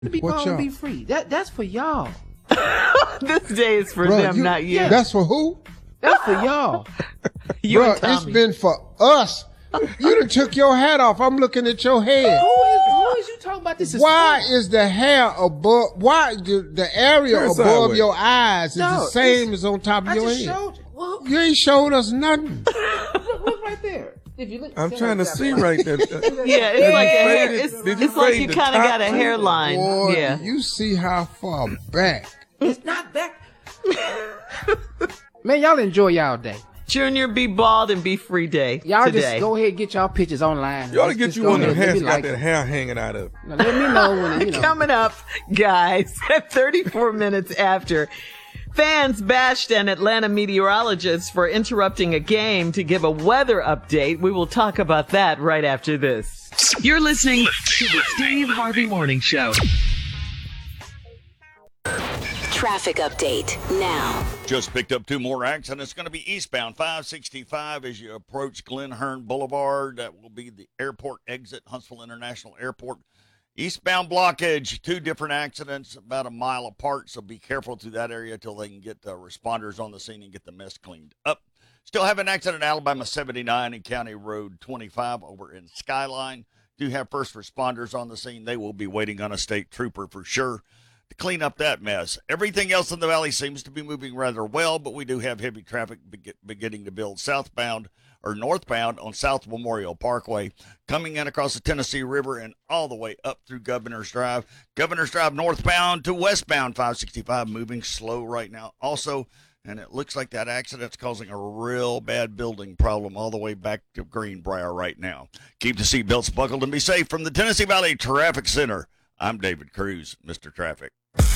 To be What born y'all? and be free. That's for y'all. This day is for Bruh, them, not you. yeah. That's for who? That's for y'all. You and Bruh, it's Tommy. been for us. You done took your hat off. I'm looking at your head. Who is you talking about? This is Why fun. is the hair above? Why the area Turn above sideways. your eyes is No, the same it's- as on top of I your just head? showed you. Well, You ain't showed us nothing. look right there. If you look, I'm trying to see right there. Yeah, it's like a hair. faded- It's, did you it's like fade you the kind of top got a too? hairline. Boy, Yeah. do you see how far back? It's not that. Man, y'all enjoy y'all day. Junior, be bald and be free day Y'all today. just go ahead and get y'all pictures online. You ought to Let's get just you go one of them ahead hairs and got like that it. hair hanging out of. Now, let me know when you know. Coming up, guys, at 34 minutes after, fans bashed an Atlanta meteorologist for interrupting a game to give a weather update. We will talk about that right after this. You're listening to the Steve Harvey Morning Show. Traffic update now. Just picked up 2 more accidents. It's going to be eastbound 565 as you approach Glen Hearn Boulevard. That will be the airport exit, Huntsville International Airport. Eastbound blockage, 2 different accidents about a mile apart, so be careful through that area until they can get the responders on the scene and get the mess cleaned up. Still have an accident at Alabama 79 and County Road 25 over in Skyline. Do have first responders on the scene. They will be waiting on a state trooper for sure to clean up that mess. Everything else in the valley seems to be moving rather well, but we do have heavy traffic beginning to build southbound or northbound on South Memorial Parkway, coming in across the Tennessee River and all the way up through Governor's Drive. Governor's Drive northbound to westbound 565, moving slow right now also, and it looks like that accident's causing a real bad building problem all the way back to Greenbrier right now. Keep the seatbelts buckled and be safe. From the Tennessee Valley Traffic Center, I'm David Cruz, Mr. Traffic.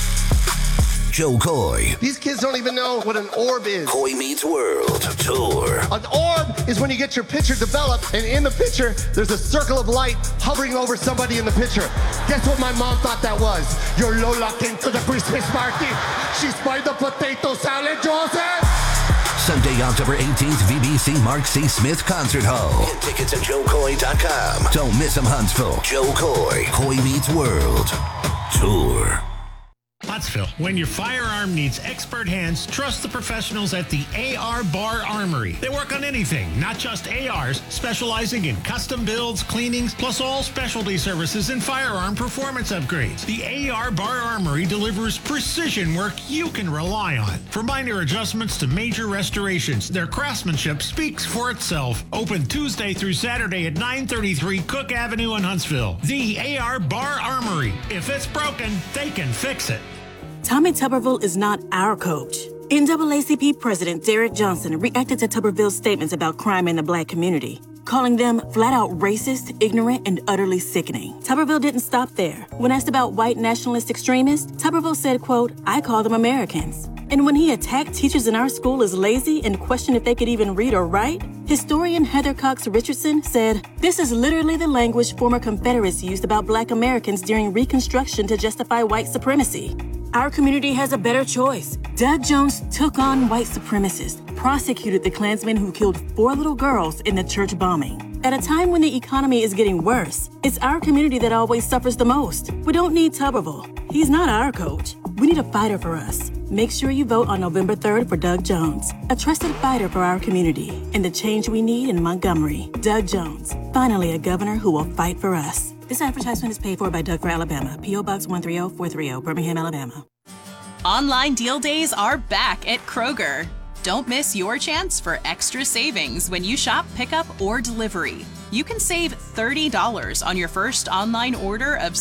Joe Coy. These kids don't even know what an orb is. Coy Meets World Tour. An orb is when you get your picture developed, and in the picture, there's a circle of light hovering over somebody in the picture. Guess what my mom thought that was? Your Lola came to the Christmas party. She spied the potato salad, Joseph. Sunday, October 18th, VBC Mark C. Smith Concert Hall. Get tickets at joecoy.com. Don't miss them, Huntsville. Joe Coy. Coy Meets World Tour. Pottsville. When your firearm needs expert hands, trust the professionals at the AR Bar Armory. They work on anything, not just ARs, specializing in custom builds, cleanings, plus all specialty services and firearm performance upgrades. The AR Bar Armory delivers precision work you can rely on. From minor adjustments to major restorations, their craftsmanship speaks for itself. Open Tuesday through Saturday at 933 Cook Avenue in Huntsville. The AR Bar Armory. If it's broken, they can fix it. Tommy Tuberville is not our coach. NAACP President Derek Johnson reacted to Tuberville's statements about crime in the black community, calling them flat-out racist, ignorant, and utterly sickening. Tuberville didn't stop there. When asked about white nationalist extremists, Tuberville said, quote, "I call them Americans." And when he attacked teachers in our school as lazy and questioned if they could even read or write, historian Heather Cox Richardson said, "This is literally the language former Confederates used about black Americans during Reconstruction to justify white supremacy." Our community has a better choice. Doug Jones took on white supremacists, prosecuted the Klansmen who killed 4 little girls in the church bombing. At a time when the economy is getting worse, it's our community that always suffers the most. We don't need Tuberville. He's not our coach. We need a fighter for us. Make sure you vote on November 3rd for Doug Jones, a trusted fighter for our community and the change we need in Montgomery. Doug Jones, finally a governor who will fight for us. This advertisement is paid for by Doug for Alabama, P.O. Box 130430, Birmingham, Alabama. Online deal days are back at Kroger. Don't miss your chance for extra savings when you shop pickup or delivery. You can save $30 on your first online order of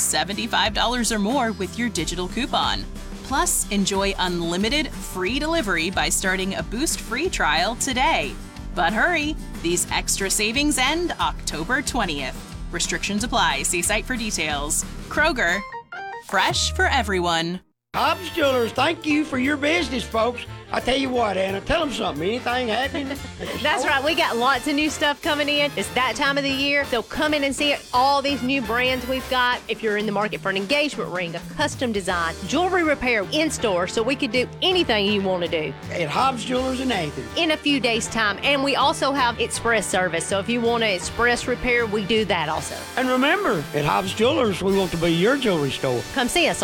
$75 or more with your digital coupon. Plus, enjoy unlimited free delivery by starting a Boost free trial today. But hurry, these extra savings end October 20th. Restrictions apply. See site for details. Kroger, fresh for everyone. Hobbs Jewelers, thank you for your business, folks. I tell you what, Anna, tell them something. Anything happening? That's right. We got lots of new stuff coming in. It's that time of the year. So come in and see it. All these new brands we've got. If you're in the market for an engagement ring, a custom design, jewelry repair in store, so we could do anything you want to do. At Hobbs Jewelers in Athens. In a few days' time. And we also have express service. So if you want an express repair, we do that also. And remember, at Hobbs Jewelers, we want to be your jewelry store. Come see us